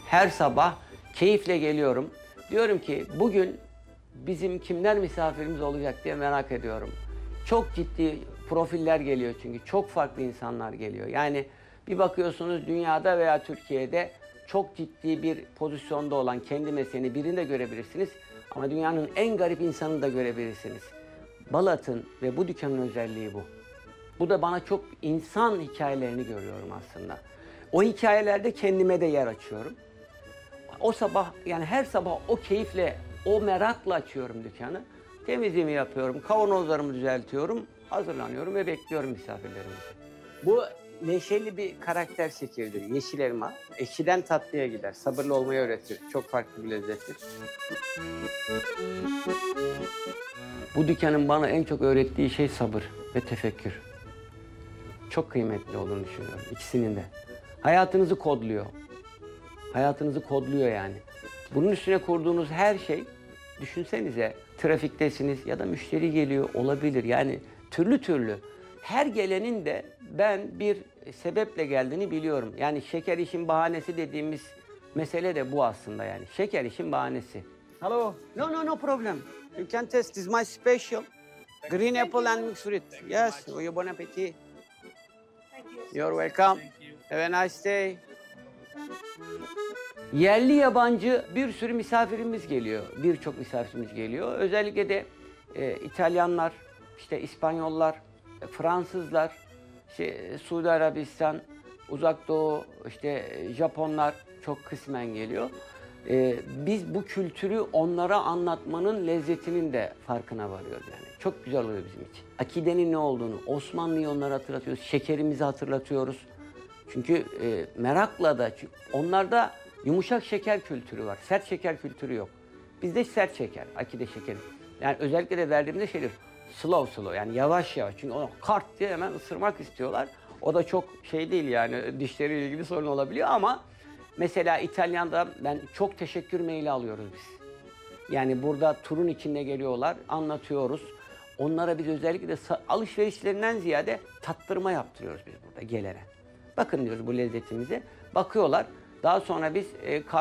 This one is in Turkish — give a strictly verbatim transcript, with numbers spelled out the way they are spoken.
Her sabah keyifle geliyorum. Diyorum ki bugün bizim kimler misafirimiz olacak diye merak ediyorum. Çok ciddi profiller geliyor çünkü çok farklı insanlar geliyor. Yani bir bakıyorsunuz dünyada veya Türkiye'de çok ciddi bir pozisyonda olan kendi mesleğini birini de görebilirsiniz. Ama dünyanın en garip insanını da görebilirsiniz. Balat'ın ve bu dükkanın özelliği bu. Bu da bana çok insan hikayelerini görüyorum aslında. O hikayelerde kendime de yer açıyorum. O sabah yani her sabah o keyifle, o merakla açıyorum dükkanı. Temizliğimi yapıyorum, kavanozlarımı düzeltiyorum, hazırlanıyorum ve bekliyorum misafirlerimizi. Bu neşeli bir karakter şekeridir, yeşil elma. Ekşiden tatlıya gider, sabırlı olmayı öğretir. Çok farklı bir lezzettir. Bu dükkanın bana en çok öğrettiği şey sabır ve tefekkür. Çok kıymetli olduğunu düşünüyorum ikisinin de. Hayatınızı kodluyor. Hayatınızı kodluyor yani. Bunun üstüne kurduğunuz her şey, düşünsenize trafiktesiniz ya da müşteri geliyor olabilir. Yani türlü türlü. Her gelenin de ben bir sebeple geldiğini biliyorum. Yani şeker işin bahanesi dediğimiz mesele de bu aslında yani. Şeker işin bahanesi. Hello. No, no, no problem. You can test. This is my special. Green apple and mixed fruit. Yes, you bon appetit. You're welcome. Have a nice day. Yerli yabancı bir sürü misafirimiz geliyor. Birçok misafirimiz geliyor. Özellikle de e, İtalyanlar, işte İspanyollar, e, Fransızlar, işte, Suudi Arabistan, Uzak Doğu, işte Japonlar çok kısmen geliyor. E, biz bu kültürü onlara anlatmanın lezzetinin de farkına varıyoruz yani. Çok güzel oluyor bizim için. Akidenin ne olduğunu, Osmanlı'yı onlara hatırlatıyoruz, şekerimizi hatırlatıyoruz. Çünkü e, merakla da, çünkü onlarda yumuşak şeker kültürü var, sert şeker kültürü yok. Bizde sert şeker, akide şekeri. Yani özellikle de verdiğimde şeydir, slow slow yani yavaş yavaş. Çünkü onu kart diye hemen ısırmak istiyorlar. O da çok şey değil yani dişleriyle ilgili sorun olabiliyor ama mesela İtalyan'da ben çok teşekkür maili alıyoruz biz. Yani burada turun içinde geliyorlar, anlatıyoruz. Onlara biz özellikle de alışverişlerinden ziyade tattırma yaptırıyoruz biz burada gelene. Bakın diyoruz bu lezzetimize. Bakıyorlar. Daha sonra biz e,